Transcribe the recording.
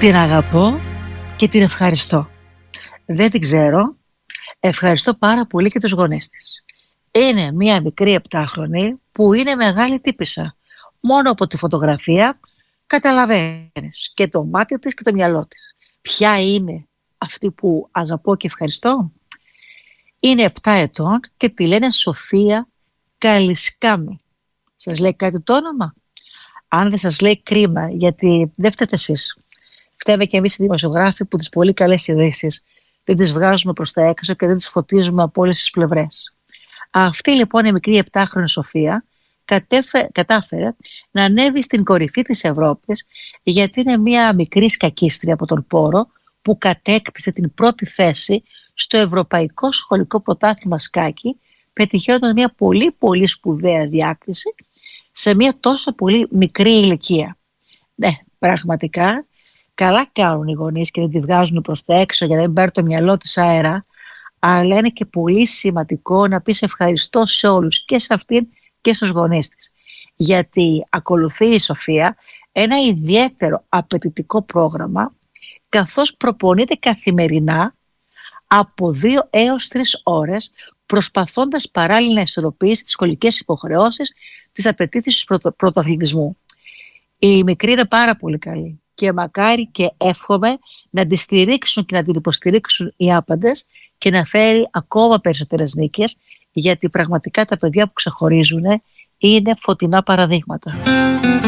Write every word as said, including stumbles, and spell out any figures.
Την αγαπώ και την ευχαριστώ. Δεν την ξέρω. Ευχαριστώ πάρα πολύ και τους γονείς της. Είναι μία μικρή επτάχρονη που είναι μεγάλη τύπισσα. Μόνο από τη φωτογραφία καταλαβαίνεις και το μάτι της και το μυαλό της. Ποια είναι αυτή που αγαπώ και ευχαριστώ? Είναι επτά ετών και τη λένε Σοφία Καλισκάμη. Σας λέει κάτι το όνομα? Αν δεν σας λέει, κρίμα, γιατί δεν φταίτε εσείς. Φταίμε και εμείς οι δημοσιογράφοι που τις πολύ καλές ειδήσεις δεν τις βγάζουμε προς τα έξω και δεν τις φωτίζουμε από όλες τις πλευρές. Αυτή λοιπόν η μικρή επτάχρονη Σοφία κατέφε, κατάφερε να ανέβει στην κορυφή της Ευρώπης, γιατί είναι μια μικρή σκακίστρια από τον Πόρο που κατέκτησε την πρώτη θέση στο Ευρωπαϊκό Σχολικό Πρωτάθλημα Σκάκι, πετυχαίνοντας μια πολύ πολύ σπουδαία διάκριση σε μια τόσο πολύ μικρή ηλικία. Ναι, πραγματικά καλά κάνουν οι γονείς και δεν τη βγάζουν προς τα έξω για να μην πάρει το μυαλό της αέρα, αλλά είναι και πολύ σημαντικό να πεις ευχαριστώ σε όλους, και σε αυτήν και στους γονείς της. Γιατί ακολουθεί η Σοφία ένα ιδιαίτερο απαιτητικό πρόγραμμα, καθώς προπονείται καθημερινά από δύο έως τρεις ώρες, προσπαθώντας παράλληλα να ισορροπήσει τις σχολικές υποχρεώσεις, τις απαιτήσεις του πρωτο, πρωτοαθλητισμού. Η μικρή είναι πάρα πολύ καλή και μακάρι και εύχομαι να τη στηρίξουν και να την υποστηρίξουν οι άπαντες και να φέρει ακόμα περισσότερες νίκες, γιατί πραγματικά τα παιδιά που ξεχωρίζουν είναι φωτεινά παραδείγματα.